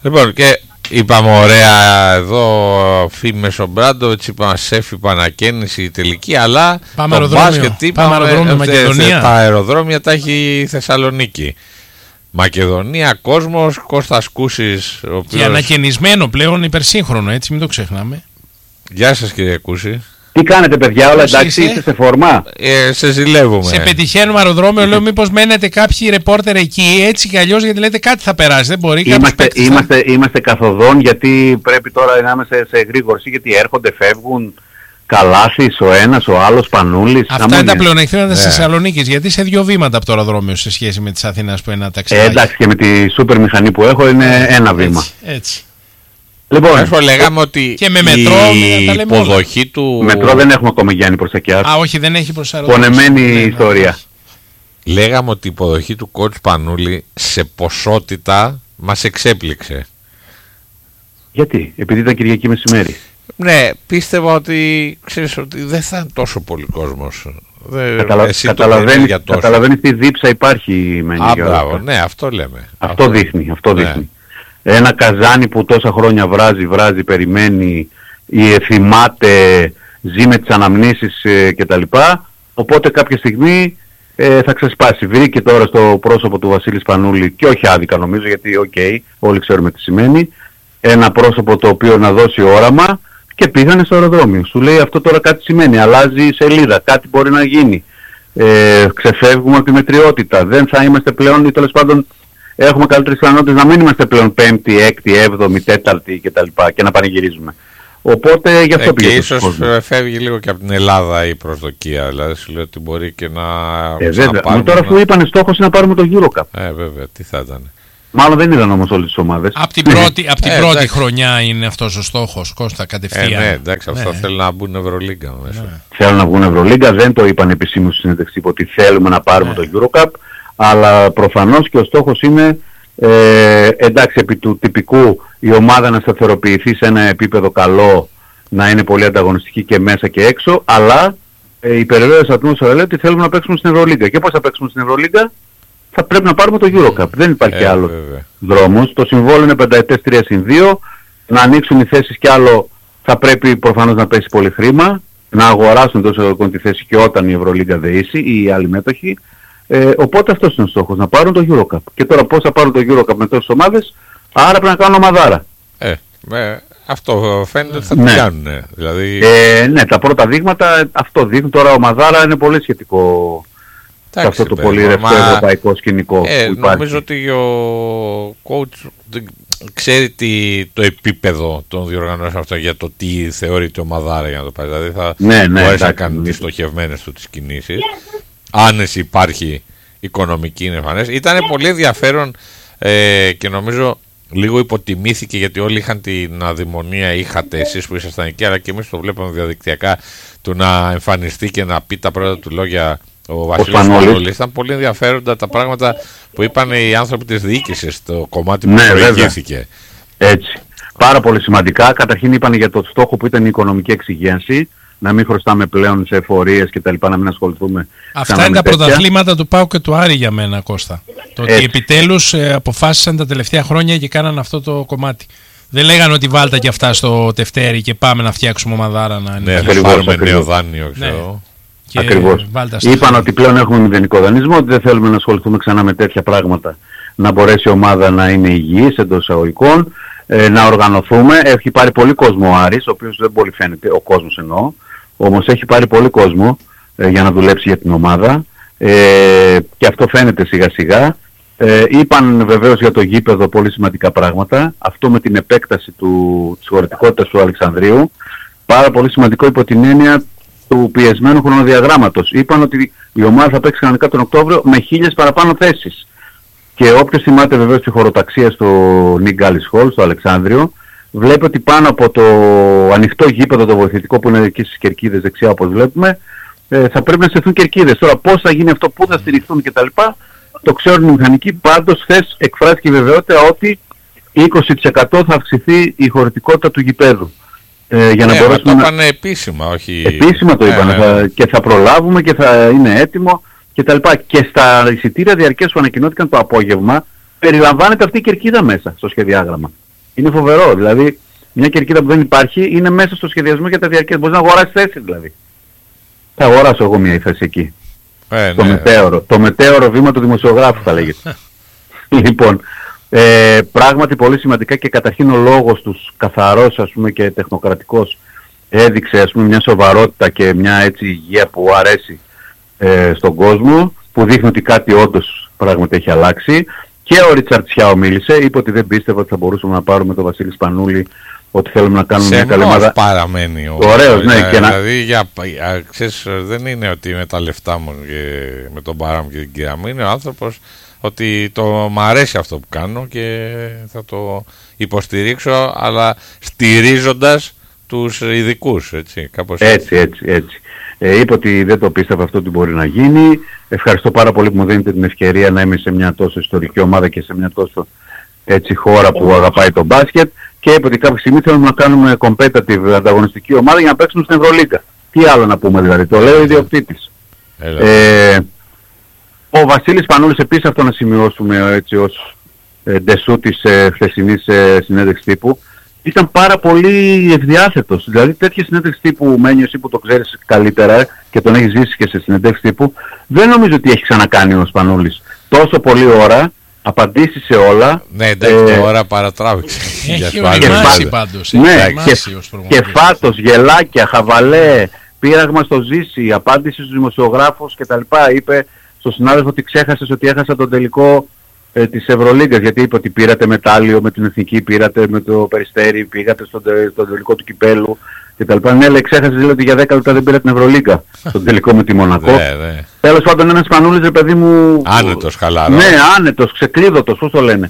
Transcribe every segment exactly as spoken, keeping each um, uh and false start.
Λοιπόν, και είπαμε ωραία εδώ φήμες ο Μπράντοβιτς, είπαμε σέφι πανακαίνιση τελική, αλλά πάμε το μπάσκετ πάμε είπαμε, αεροδρόμιο, Μακεδονία. Τα αεροδρόμια τα έχει η Θεσσαλονίκη. Μακεδονία, κόσμος, Κώστας Κούσης, ο οποίος... Και ανακαινισμένο πλέον, υπερσύγχρονο, έτσι μην το ξεχνάμε. Γεια σας κύριε Κούση. Τι κάνετε παιδιά, όλα εντάξει, είστε σε φορμά? Ε, σε ζηλεύουμε. Σε πετυχαίνουμε αεροδρόμιο, λέω μήπως μένετε κάποιοι ρεπόρτερ εκεί, έτσι κι αλλιώς, γιατί λέτε κάτι θα περάσει, δεν μπορεί. Είμαστε, είμαστε, θα... είμαστε καθοδόν, γιατί πρέπει τώρα να είμαστε σε γρήγορση, γιατί έρχονται, φεύγουν. Καλάθης, ο ένας, ο άλλος, Πανούλης. Αυτά είναι τα πλεονεκτήματα της Θεσσαλονίκης, γιατί σε δύο βήματα από το αεροδρόμιο σε σχέση με της Αθήνας που είναι ένα ταξιδάκι. Ε, εντάξει, και με τη σούπερ μηχανή που έχω είναι ένα βήμα. Έτσι. έτσι. Λοιπόν, Έσο, λέγαμε ότι και με μετρό, η τα λέμε υποδοχή όλα. του... Μετρό δεν έχουμε ακόμα, Γιάννη, προς Ακιάς. Α, όχι, δεν έχει προς αεροδρόμιο. Πονεμένη ναι, ιστορία. Ναι, λέγαμε ότι η υποδοχή του coach Πανούλη σε ποσότητα μας εξέπληξε. Γιατί? Επειδή ήταν Κυριακή μεσημέρι. Ναι, πίστευα ότι ξέρεις ότι δεν θα είναι τόσο πολύ κόσμος. Καταλα... Καταλαβαίνεις, καταλαβαίνεις τι δίψα υπάρχει με Α, μπράβο, ναι, αυτό λέμε. Αυτό, αυτό δείχνει, αυτό ναι. δείχνει. Ένα καζάνι που τόσα χρόνια βράζει, βράζει, περιμένει, θυμάται, ζει με τις αναμνήσεις ε, κτλ. Οπότε κάποια στιγμή ε, θα ξεσπάσει. Βρήκε τώρα στο πρόσωπο του Βασίλη Πανούλη, και όχι άδικα νομίζω, γιατί οκ, okay, όλοι ξέρουμε τι σημαίνει, ένα πρόσωπο το οποίο να δώσει όραμα, και πήγανε στο αεροδρόμιο. Σου λέει αυτό τώρα κάτι σημαίνει, αλλάζει η σελίδα, κάτι μπορεί να γίνει. Ε, ξεφεύγουμε από τη μετριότητα, δεν θα είμαστε πλέον, ή τέλος πάντων έχουμε καλύτερες πιθανότητες να μην είμαστε πλέον πέμπτη, έκτη, έβδομη, τέταρτη κτλ. Και να πανηγυρίζουμε. Οπότε γι' αυτό ε, πήγε. Και ίσως φεύγει λίγο και από την Ελλάδα η προσδοκία. Δηλαδή σου λέω ότι μπορεί και να. Ε, βέβαια. Μα τώρα αφού είπανε στόχος είναι να πάρουμε το EuroCup. Ε, βέβαια, τι θα ήταν. Μάλλον δεν είδαν όμως όλες τις ομάδες. Από την πρώτη, απ την ε, πρώτη χρονιά είναι αυτός ο στόχος, Κώστα, κατευθείαν. Ε, ναι, εντάξει, αυτό ναι. Θέλουν να μπουν Ευρωλίγκα μέσα. Ναι. Θέλουν να βγουν Ευρωλίγκα, δεν το είπαν επισήμως στη συνέντευξη ότι θέλουμε να πάρουμε ναι. το EuroCup, αλλά προφανώς και ο στόχος είναι, ε, εντάξει, επί του τυπικού η ομάδα να σταθεροποιηθεί σε ένα επίπεδο καλό, να είναι πολύ ανταγωνιστική και μέσα και έξω, αλλά ε, η περιραίωση ατμόσφαιρα λέει ότι θέλουμε να παίξουμε στην Ευρωλίγκα. Και πώς θα παίξουμε στην Ευρωλίγκα? Θα πρέπει να πάρουμε το EuroCup. Δεν υπάρχει ε, άλλο δρόμος. Το συμβόλαιο είναι πενταετές τρία συν δύο. Να ανοίξουν οι θέσεις κι άλλο, θα πρέπει προφανώς να πέσει πολύ χρήμα. Να αγοράσουν τόσο ευρωπαϊκό τη θέση και όταν η Ευρωλίγκα δεήσει ή οι άλλοι μέτοχοι. Ε, οπότε αυτός είναι ο στόχος, να πάρουν το EuroCup. Και τώρα πώς θα πάρουν το EuroCup με τόσες ομάδες? Άρα πρέπει να κάνουν ομαδάρα. Ε, ε, αυτό φαίνεται ότι θα το ναι. κάνουν. Δηλαδή... Ε, ναι, τα πρώτα δείγματα αυτό δείχνουν. Τώρα ομαδάρα είναι πολύ σχετικό. Σε αυτό το πολύ ρευστό μα... ευρωπαϊκό σκηνικό ε, που υπάρχει. Νομίζω ότι ο coach ξέρει τι, το επίπεδο των διοργανώσεων αυτό για το τι θεωρείται ομαδάρα, για να το πάει. Δηλαδή θα ναι, ναι, μπορέσει να κάνει τις στοχευμένες του τις κινήσεις. Αν εσύ υπάρχει οικονομική είναι εμφανές. Ήταν πολύ ενδιαφέρον ε, και νομίζω λίγο υποτιμήθηκε, γιατί όλοι είχαν την αδημονία, είχατε εσείς που ήσασταν εκεί, αλλά και εμείς το βλέπαμε διαδικτυακά, του να εμφανιστεί και να πει τα πρώτα του λόγια ο Βασίλης Πανούλης. Ήταν πολύ ενδιαφέροντα τα πράγματα που είπαν οι άνθρωποι της διοίκησης στο κομμάτι που ναι, προηγήθηκε. Έτσι. Πάρα πολύ σημαντικά. Καταρχήν είπαν για το στόχο που ήταν η οικονομική εξυγίανση, να μην χρωστάμε πλέον σε εφορίες και τα λοιπά, να μην ασχοληθούμε. Αυτά είναι τα πρωταθλήματα του ΠΑΟΚ και του Άρη για μένα, Κώστα. Το ότι επιτέλους ε, αποφάσισαν τα τελευταία χρόνια και κάναν αυτό το κομμάτι. Δεν λέγανε ότι βάλτε και αυτά στο τευτέρι και πάμε να φτιάξουμε ομαδάρα. Να ναι, θα πάρουμε νέο δάνειο, ξέρω. Ναι. Ακριβώς. Είπαν ότι πλέον έχουμε μηδενικό δανεισμό, ότι δεν θέλουμε να ασχοληθούμε ξανά με τέτοια πράγματα. Να μπορέσει η ομάδα να είναι υγιής εντός εισαγωγικών, ε, να οργανωθούμε. Έχει πάρει πολύ κόσμο ο Άρης, ο οποίος δεν πολύ φαίνεται, ο κόσμος εννοώ, όμως έχει πάρει πολύ κόσμο ε, για να δουλέψει για την ομάδα ε, και αυτό φαίνεται σιγά σιγά. Ε, είπαν βεβαίως για το γήπεδο πολύ σημαντικά πράγματα. Αυτό με την επέκταση του, της χωρητικότητας του Αλεξανδρίου, πάρα πολύ σημαντικό υπό την έννοια του πιεσμένου χρονοδιαγράμματος. Είπαν ότι η ομάδα θα παίξει κανονικά τον Οκτώβριο με χίλιες παραπάνω θέσεις. Και όποιος θυμάται βεβαίως τη χωροταξία στο Nick Gallis Hall, στο Αλεξάνδριο, βλέπει ότι πάνω από το ανοιχτό γήπεδο το βοηθητικό που είναι εκεί στις κερκίδες δεξιά όπως βλέπουμε, ε, θα πρέπει να στηθούν κερκίδες. Τώρα πώς θα γίνει αυτό, πού θα στηριχθούν κτλ. Το ξέρουν οι μηχανικοί. Πάντως χθες εκφράστηκε η βεβαιότητα ότι είκοσι τοις εκατό θα αυξηθεί η χωρητικότητα του γηπέδου. Ε, για να ναι, μπορέσουμε το να... είπανε επίσημα, όχι... Επίσημα το είπανε, ε, ε. και θα προλάβουμε και θα είναι έτοιμο και τα λοιπά. Και στα εισιτήρια διαρκείας που ανακοινώθηκαν το απόγευμα, περιλαμβάνεται αυτή η κερκίδα μέσα στο σχεδιάγραμμα. Είναι φοβερό. Δηλαδή, μια κερκίδα που δεν υπάρχει είναι μέσα στο σχεδιασμό για τα διαρκές. Μπορείς να αγοράσεις θέση δηλαδή. Θα αγοράσω εγώ μια θέση εκεί. Ε, το ναι. μετέωρο. Το μετέωρο βήμα του δημοσιογράφου θα λέγεται. Λοιπόν, ε, πράγματι πολύ σημαντικά και καταρχήν ο λόγος τους καθαρός ας πούμε και τεχνοκρατικός έδειξε ας πούμε μια σοβαρότητα και μια έτσι υγεία που αρέσει ε, στον κόσμο, που δείχνει ότι κάτι όντως πράγματι έχει αλλάξει. Και ο Ρίτσαρντ Σιάο μίλησε, είπε ότι δεν πίστευε ότι θα μπορούσαμε να πάρουμε τον Βασίλη Σπανούλη, ότι θέλουμε να κάνουμε μια καλή ομάδα. Παραμένει ο ωραίος, ναι. Για, και δηλαδή, να... για, για, ξέρεις, δεν είναι ότι με τα λεφτά μου και με τον Μπάραμ και την κυρία μου, είναι ο άνθρωπος ότι το μ' αρέσει αυτό που κάνω και θα το υποστηρίξω, αλλά στηρίζοντας τους ειδικούς, έτσι, κάπως έτσι. Έτσι, έτσι. Ε, είπε ότι δεν το πίστευε αυτό ότι μπορεί να γίνει. Ευχαριστώ πάρα πολύ που μου δίνετε την ευκαιρία να είμαι σε μια τόσο ιστορική ομάδα και σε μια τόσο έτσι χώρα που αγαπάει το μπάσκετ, και είπε ότι κάποια στιγμή θέλουμε να κάνουμε competitive ανταγωνιστική ομάδα για να παίξουμε στην Ευρωλίγκα. Τι άλλο να πούμε δηλαδή, το λέει ο ιδιοκτήτης. Ε, ο Βασίλης Σπανούλης επίσης, αυτό να σημειώσουμε έτσι ως ε, ντεσού της ε, χθεσινής ε, συνέντευξης τύπου, ήταν πάρα πολύ ευδιάθετος. Δηλαδή τέτοια συνέντευξη τύπου, Μένιο, εσύ που το ξέρεις καλύτερα και τον έχεις ζήσει και σε συνέντευξη τύπου, δεν νομίζω ότι έχει ξανακάνει ο Σπανούλης. Τόσο πολλή ώρα, απαντήσεις σε όλα. Ναι, εντάξει, ε, ώρα παρατράβηξε. Έχει οριμάσει πάντως. Ναι, και, και φάτος, γελάκια, χαβαλέ, πείραγμα στο Ζήση, απάντηση στους δημοσιογράφους κτλ. Είπε στον συνάδελφο ότι ξέχασες ότι έχασα τον τελικό ε, της Ευρωλίγκας, γιατί είπε ότι πήρατε μετάλλιο με την Εθνική, πήρατε με το Περιστέρι, πήγατε στον, στον τελικό του κυπέλου κτλ. Ναι, λέει, ξέχασες λέει, ότι για δέκα λεπτά δεν πήρατε την Ευρωλίγκα στον τελικό με τη Μονακό. Τέλος πάντων, ένας Σπανούλης, ρε παιδί μου... Άνετος, χαλαρός. Ναι, άνετος, ξεκλείδωτος, πώς το λένε.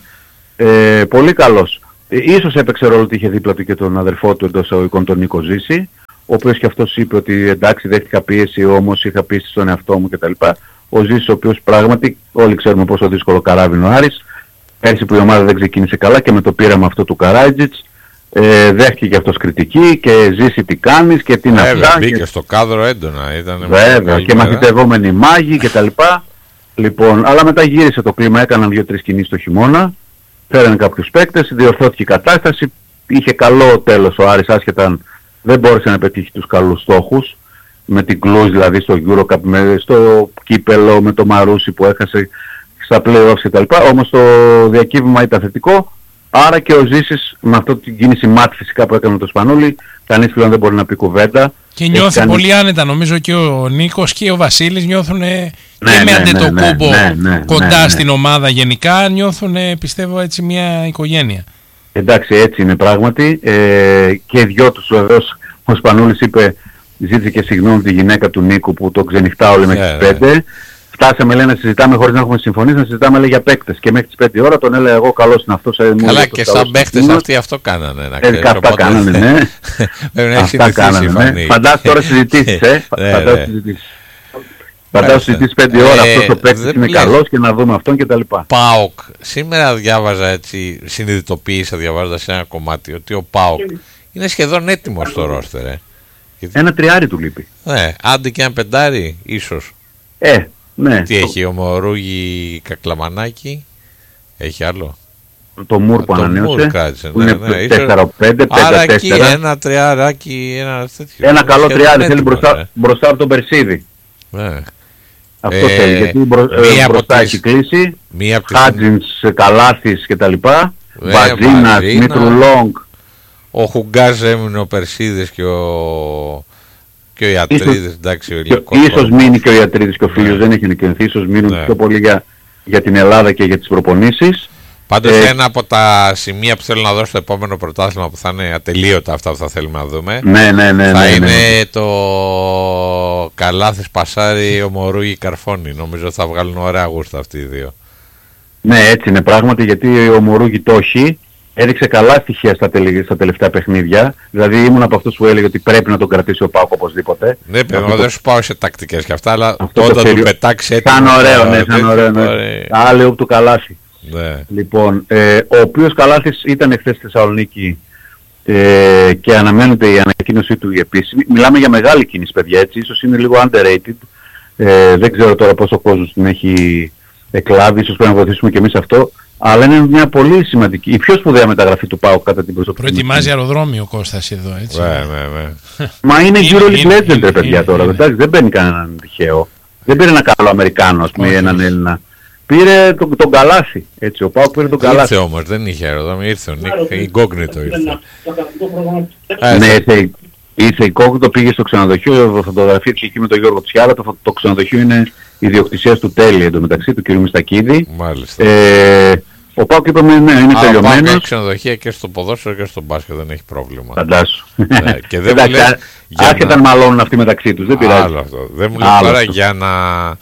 Ε, πολύ καλός. Ε, ίσως έπαιξε ρόλο ότι είχε δίπλα του και τον αδερφό του εντός εισαγωγικών, τον Νίκο Ζήση, ο οποίος και αυτός είπε ότι εντάξει, δέχτηκα πίεση, όμως είχα πίεση στον εαυτό μου κτλ. Ο Ζήσης, ο οποίος πράγματι, όλοι ξέρουμε πόσο δύσκολο καράβι είναι ο Άρης, πέρσι που η ομάδα δεν ξεκίνησε καλά και με το πείραμα αυτό του Καράιτζιτς, ε, δέχτηκε και αυτός κριτική και Ζήση τι κάνεις και τι να φτιάξεις. Βέβαια, μπήκε και... στο κάδρο έντονα. Ήταν βέβαια, και μαθητευόμενοι μάγοι κτλ. Λοιπόν, αλλά μετά γύρισε το κλίμα, έκαναν δύο-τρεις κινήσεις το χειμώνα, φέρανε κάποιους παίκτες, διορθώθηκε η κατάσταση, είχε καλό τέλος ο Άρης, άσχετα αν δεν μπόρεσε να πετύχει τους καλούς στόχους, με την Κλούζ δηλαδή στο Eurocup, με, στο κύπελο, με το Μαρούσι που έχασε στα play-offs κτλ. Όμως το διακύβημα ήταν θετικό, άρα και ο Ζήσης με αυτή την κίνηση μάτ φυσικά που έκανε το Σπανούλη, κανείς πλέον δεν μπορεί να πει κουβέντα. Και νιώθει κάνει... πολύ άνετα, νομίζω και ο Νίκος και ο Βασίλης νιώθουν ναι, και ναι, με ναι, Αντετοκούμπο ναι, ναι, ναι, κοντά ναι, ναι. στην ομάδα γενικά, νιώθουν πιστεύω έτσι μια οικογένεια. Εντάξει, έτσι είναι πράγματι, ε, και δυο τους βεβαίως. Ο Σπανούλης είπε, ζήτησε και συγγνώμη τη γυναίκα του Νίκου που το ξενυχτά όλοι μέχρι τις πέντε. Φτάσαμε λέει να συζητάμε χωρίς να έχουμε συμφωνήσει, να συζητάμε λέει για παίκτες και μέχρι τις πέντε ώρα τον έλεγα εγώ καλός είναι αυτός. Καλά και σαν παίκτες αυτοί αυτό κάνανε να ξέρεις. Ε, αυτά κάνανε, ναι. Αυτά κάνανε, ναι. Φαντάσου τώρα συζητήσεις, ε. Φαντάσου συζητήσεις. Φαντάσου συζητήσεις πέντε ώρα αυτός ο παίκτης είναι καλός και να δούμε αυτόν κτλ. ΠΑΟΚ, σήμερα διάβαζα έτσι, συνειδητοποίησα διαβάζοντας ένα κομμάτι ότι ο ΠΑΟΚ είναι σχεδόν έτοιμος στο ρόστερ, ε. Ένα τριάρι του λείπει. Ναι, άντε και ένα πεντάρι, ίσως. Ε, ναι. Τι το... έχει, ο Μωρούγι Κακλαμανάκη, έχει άλλο. Το Μουρ που ανανέωσε, κράτησε, που είναι ναι, ναι, τέσσερα πέντε, άρα εκεί ένα τριάράκι, ένα τέτοιο. Ένα καλό τριάρι, θέλει μπροστά, ε. μπροστά από τον Περσίδη. Ναι. Αυτό ε, θέλει, γιατί μπρο, ε, μπροστά έχει κλείσει, Χάτζινς, Καλάθης κτλ. Βαζίνας, Μήτρου Λόγκ. Ο Χουγκάς έμεινε, ο Περσίδης και ο, και ο Ιατρίδης, εντάξει, ο Ηλιακός. Ίσως μείνει και ο Ιατρίδης και ο φίλος, ναι. δεν έχει νοικιωθεί, ίσως μείνουν ναι. πιο πολύ για, για την Ελλάδα και για τις προπονήσεις. Πάντως ε, ένα από τα σημεία που θέλω να δώσω στο επόμενο πρωτάθλημα, που θα είναι ατελείωτα αυτά που θα θέλουμε να δούμε, ναι, ναι, ναι, θα ναι, είναι ναι. το Καλάθης Πασάρι, ο Μωρούγι Καρφώνη. Νομίζω θα βγάλουν ωραία γούστα αυτοί οι δύο. Ναι, έτσι είναι πράγματι, γιατί ο Μωρούγι το έχει. Έδειξε καλά στοιχεία στα, τελε, στα τελευταία παιχνίδια. Δηλαδή ήμουν από αυτούς που έλεγε ότι πρέπει να τον κρατήσει ο ΠΑΟΚ οπωσδήποτε. Ναι, παιδί, εγώ δεν σου πάω σε τακτικές και αυτά, αλλά όταν του πετάξει έτοιμο. Σαν ωραίο, ναι, σαν ωραίο. Ναι. Άλλο του Καλάθη. Ναι. Λοιπόν, ε, ο οποίος Καλάθης ήταν εχθές στη Θεσσαλονίκη ε, και αναμένεται η ανακοίνωσή του η επίσημη. Μιλάμε για μεγάλη κίνηση, παιδιά, έτσι. Ίσως είναι λίγο underrated. Ε, δεν ξέρω τώρα πόσο κόσμος την έχει εκλάβει, ίσως πρέπει να βοηθήσουμε και εμείς αυτό. Αλλά είναι μια πολύ σημαντική, η πιο σπουδαία μεταγραφή του ΠΑΟΚ κατά την προσωπική. Προετοιμάζει αεροδρόμιο ο Κώστας εδώ, έτσι. Ναι, ναι, ναι. Μα είναι EuroLeague Legend, ρε παιδιά τώρα. Εντάξει, δεν μπαίνει κανέναν τυχαίο. Δεν πήρε ένα καλό Αμερικάνο, ας πούμε, ή έναν Έλληνα. Πήρε τον, τον Καλάθι. Έτσι, ο ΠΑΟΚ πήρε τον Καλάθι. Ήρθε όμως, δεν είχε αεροδρόμιο, ήρθε ο Νίκ, incognito ήρθε. Ναι, ήρθε, ήρθε incognito, πήγε στο ξενοδοχείο, φωτογραφήθηκε εκεί με τον Γιώργο Τσιάρα. Το, το ξενοδοχείο είναι ιδιοκτησίας του Τέλη εντωμεταξύ, του κ. Μιστακίδη. Μάλιστα. Ε, ο ΠΑΟΚ είπαμε, ναι, είναι τελειωμένος. Ο ΠΑΟΚ έχει ξενοδοχεία και στο ποδόσφαιρο και στο μπάσκετ, δεν έχει πρόβλημα. Φαντάσου. Ναι, και δεν μου λες, άσχετα να μαλώνουν αυτοί μεταξύ τους, δεν πειράζει. Άλλο αυτό. Δεν μου λέει τώρα αυτό. Για να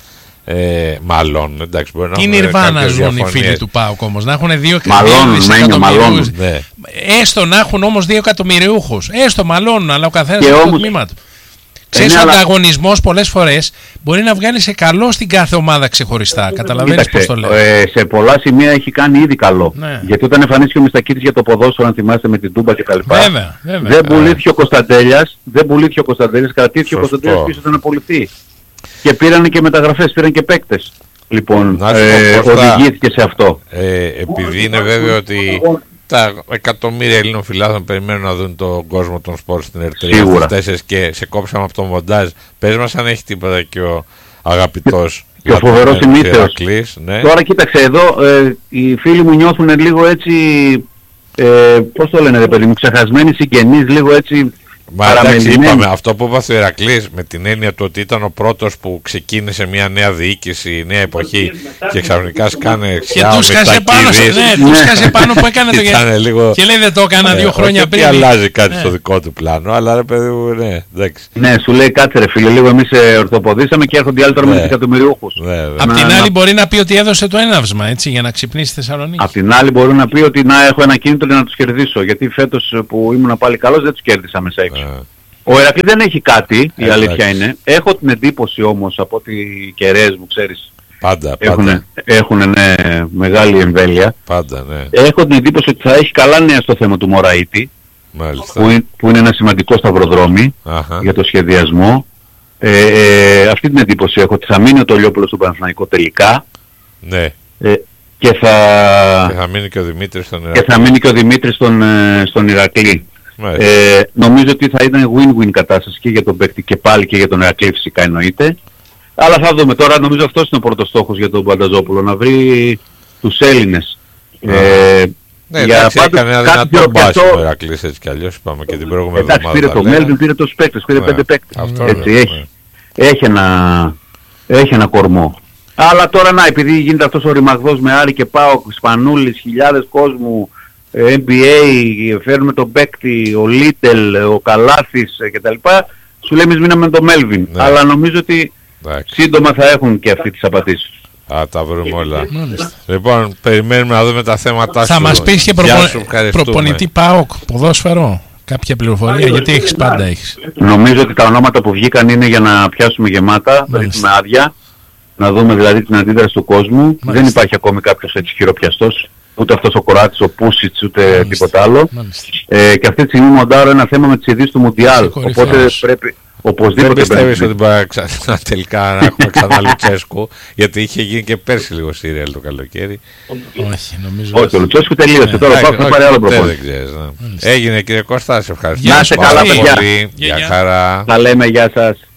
ε, μαλώνουν. Εντάξει, μπορεί να τι νιρβάνα ζουν οι φίλοι του ΠΑΟΚ όμως, να έχουν δύο εκατομμυριούχους. Ναι. Έστω να έχουν όμως δύο εκατομμυριούχους. Έστω μαλώνουν, αλλά ο καθένας έχει το τμήμα του. Ξέρεις, ο ανταγωνισμός πολλές φορές μπορεί να βγάλει σε καλό στην κάθε ομάδα ξεχωριστά. Καταλαβαίνεις πώς το λέω. Ε, σε πολλά σημεία έχει κάνει ήδη καλό. Ναι. Γιατί όταν εμφανίστηκε ο Μιστακίδης για το ποδόσφαιρο, αν θυμάστε, με την Τούμπα κτλ. Βέβαια, βέβαια. Δεν πουλήθηκε ο Κωνσταντέλιας, δεν πουλήθηκε ο Κωνσταντέλιας, κρατήθηκε ο Κωνσταντέλιας πίσω ήταν να πουληθεί. Και πήραν και μεταγραφές, πήραν και παίκτες. Λοιπόν, ε, οδηγήθηκε σε αυτό. Ε, επειδή είναι βέβαιο ότι τα εκατομμύρια Ελλήνων φιλάθλων περιμένουν να δουν τον κόσμο των σπορ στην Ερυθρέα και σε κόψαμε από το μοντάζ. Πες μας αν έχει τίποτα και ο αγαπητός και ο φοβερός ημίθεος. Ναι. Τώρα κοίταξε εδώ, ε, οι φίλοι μου νιώθουν λίγο έτσι, ε, πώς το λένε ρε παιδί μου, ξεχασμένοι συγγενείς, λίγο έτσι. Μα εντάξει, είπαμε αυτό που είπα στο Ηρακλής με την έννοια του ότι ήταν ο πρώτος που ξεκίνησε μια νέα διοίκηση, νέα εποχή και ξαφνικά σκάνε ξιά με τακίδες. Ναι, του σκάσε πάνω που έκανε το λίγο... και λέει δεν το έκανα δύο χρόνια πριν. Και αλλάζει κάτι στο δικό του πλάνο, αλλά ρε παιδί μου, ναι, εντάξει. Ναι, σου λέει κάτσε ρε φίλε, λίγο εμείς ορθοποδήσαμε και έρχονται οι άλλοι τώρα με τους εκατομμυριούχους. Απ' την άλλη μπορεί να πει ότι έδωσε το έναυσμα, έτσι, για να ξυπνήσει Θεσσαλονίκη. Απ' την άλλη μπορεί να πει ότι να έχω ένα κίνητρο για να τους κερδίσω, γιατί φέτος που ήμουν πάλι καλός δεν τους κέρδισα μέσα έξω. Ο Ηρακλής δεν έχει κάτι, η αλήθεια είναι. Έχω την εντύπωση όμως από ότι οι κεραίες μου, ξέρεις, πάντα, έχουν, πάντα. έχουν ναι, μεγάλη εμβέλεια. Πάντα, ναι. Έχω την εντύπωση ότι θα έχει καλά νέα στο θέμα του Μωραΐτη, που, που είναι ένα σημαντικό σταυροδρόμι Αχα. για το σχεδιασμό. Ε, ε, αυτή την εντύπωση έχω, ότι θα μείνει ο Τολιόπουλος στον Παναθηναϊκό τελικά. Ναι. Ε, και, θα... και θα μείνει και ο Δημήτρης στον Ηρακλή. Και θα μείνει και ο Δημήτρης στον, στον Ηρακλή. Ε, νομίζω ότι θα ήταν win-win κατάσταση και για τον παίκτη και πάλι και για τον Ηρακλή φυσικά εννοείται. Αλλά θα δούμε τώρα, νομίζω αυτός είναι ο πρώτος στόχος για τον Πανταζόπουλο, να βρει τους Έλληνες. Ε, ναι, εντάξει, έκανε ένα δυνατό μπάσι ο Ηρακλής έτσι κι αλλιώς, είπαμε και την προηγούμενη εβδομάδα. Εντάξει, πήρε το Μέλβιν, πήρε τους παίκτες, πήρε πέντε παίκτες. Έτσι, έχει, έχει, ένα, έχει ένα κορμό. Αλλά τώρα να, επειδή γίνεται αυτός ο ρημαγδός με Άρη και ΠΑΟΚ, Σπανούλης, χιλιάδες κόσμου, N B A, φέρνουμε τον παίκτη, ο Λίτελ, ο Καλάθης κτλ. Σου λέει εμείς μείναμε με τον Μέλβιν. Ναι. Αλλά νομίζω ότι εντάξει, σύντομα θα έχουν και αυτοί τις απαντήσεις. Α, τα βρούμε όλα. Μάλιστα. Λοιπόν, περιμένουμε να δούμε τα θέματα θα σου. Θα μας πεις και προπο... προπονητή ΠΑΟΚ, ποδόσφαιρο, κάποια πληροφορία, γιατί έχεις πάντα έχεις. Νομίζω ότι τα ονόματα που βγήκαν είναι για να πιάσουμε γεμάτα, να ρίχνουμε άδεια, να δούμε δηλαδή την αντίδραση του κόσμου. Μάλιστα. Δεν υπάρχει ακόμη κάποιος έτσι χειροπιαστός. Ούτε αυτός ο Κοράτης, ο Πούσιτς, ούτε Μάλιστα. τίποτα άλλο. Ε, και αυτή τη στιγμή μοντάρω ένα θέμα με τις ειδήσεις του Μουντιάλ. Οπότε πρέπει οπωσδήποτε... Δεν πιστεύεις ότι μπορεί να τελικά να έχουμε ξανά Λουτσέσκου, γιατί είχε γίνει και πέρσι λίγο σύριαλ το καλοκαίρι. Όχι, νομίζω... Όχι, ο Λουτσέσκου τελείωσε. Τώρα πάω να πάρει άλλο προπόνηση. Έγινε κύριε Κώστα, σε ευχαριστώ. Να είστε καλά παιδιά. Γεια χαρά. Τα λέμε, γεια σας.